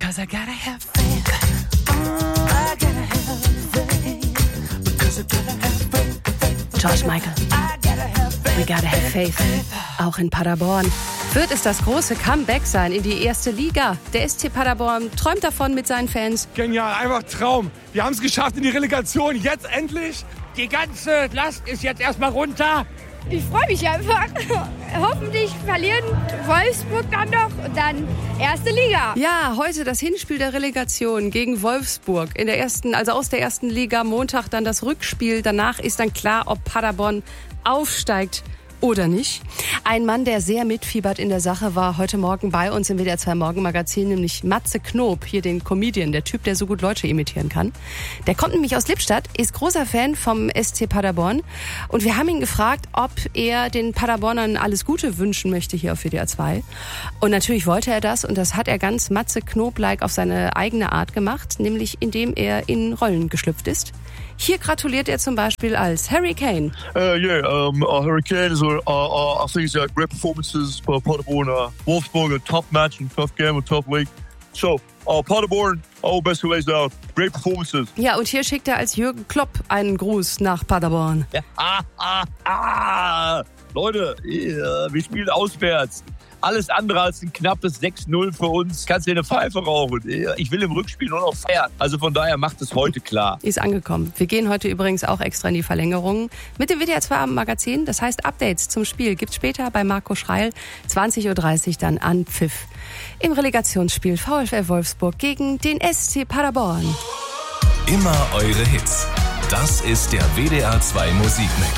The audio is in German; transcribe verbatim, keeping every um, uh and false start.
'cause I gotta have faith. I gotta have faith. Because I gotta have faith. George Michael. We gotta have faith. Auch in Paderborn wird es das große Comeback sein in die erste Liga. Der S C Paderborn träumt davon mit seinen Fans. Genial, einfach Traum. Wir haben es geschafft in die Relegation, jetzt endlich. Die ganze Last ist jetzt erstmal runter. Ich freue mich einfach. Hoffentlich verlieren Wolfsburg dann noch und dann erste Liga. Ja, heute das Hinspiel der Relegation gegen Wolfsburg in der ersten, also aus der ersten Liga. Montag dann das Rückspiel. Danach ist dann klar, ob Paderborn aufsteigt oder nicht. Ein Mann, der sehr mitfiebert in der Sache, war heute Morgen bei uns im W D R zwei Morgenmagazin, nämlich Matze Knob, hier den Comedian, der Typ, der so gut Leute imitieren kann. Der kommt nämlich aus Lippstadt, ist großer Fan vom S C Paderborn und wir haben ihn gefragt, ob er den Paderbornern alles Gute wünschen möchte hier auf W D R zwei. Und natürlich wollte er das und das hat er ganz Matze Knob-like auf seine eigene Art gemacht, nämlich indem er in Rollen geschlüpft ist. Hier gratuliert er zum Beispiel als Harry Kane. Uh, yeah, um, uh, Harry Kane is, uh, uh, I think he's had great performances for Paderborn. Uh, Wolfsburg, a tough match and tough game, a tough league. So, uh, Paderborn, all best who lays down. Great performances. Ja, und hier schickt er als Jürgen Klopp einen Gruß nach Paderborn. Ja, ah, ah, ah. Leute, yeah, wir spielen auswärts. Alles andere als ein knappes sechs null für uns. Kannst du dir eine Pfeife rauchen. Ich will im Rückspiel nur noch feiern. Also von daher macht es heute klar. Ist angekommen. Wir gehen heute übrigens auch extra in die Verlängerung mit dem W D R zwei Abendmagazin. Das heißt, Updates zum Spiel gibt's später bei Marco Schreil. zwanzig Uhr dreißig dann an Pfiff. Im Relegationsspiel VfL Wolfsburg gegen den S C Paderborn. Immer eure Hits. Das ist der W D R zwei Musikmix.